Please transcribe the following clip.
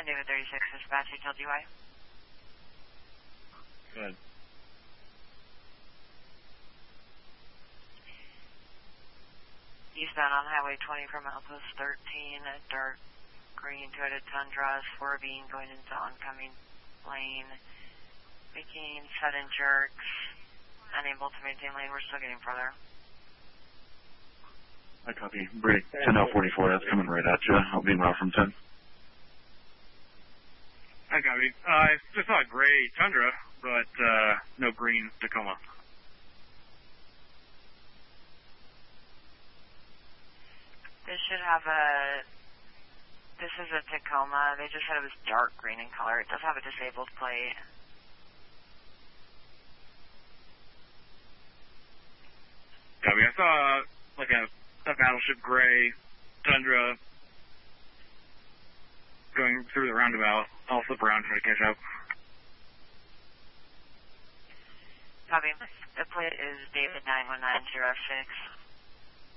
David 36, dispatch HLGY. Good. Eastbound on Highway 20 from Outpost 13, a dark green Toyota Tundra, swerving, going into oncoming lane, making sudden jerks, unable to maintain lane. We're still getting further. I copy. Break 10L44, that's coming right at you. I'll be in route from 10. I copy. I just saw a gray Tundra, but no green Tacoma. This should have this is a Tacoma. They just said it was dark green in color. It does have a disabled plate. Copy. I saw like a battleship gray Tundra going through the roundabout. I'll flip around try to catch up. Copy. The plate is David 91906.